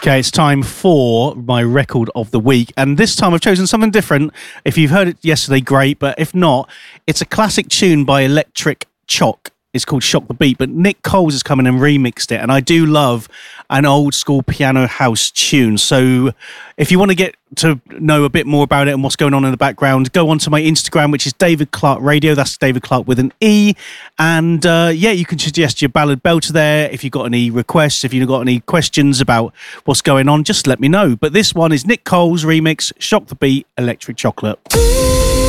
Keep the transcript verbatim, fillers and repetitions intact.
Okay, it's time for my record of the week. And this time I've chosen something different. If you've heard it yesterday, great. But if not, it's a classic tune by Electric Choc. It's called Shock the Beat. But Nick Coles has come in and remixed it. And I do love an old school piano house tune. So if you want to get to know a bit more about it and what's going on in the background, go onto my Instagram, which is David Clark Radio. That's David Clark with an E. And uh, yeah, you can suggest your ballad belter there. If you've got any requests, if you've got any questions about what's going on, just let me know. But this one is Nick Coles remix, Shock the Beat, Electric Chocolate.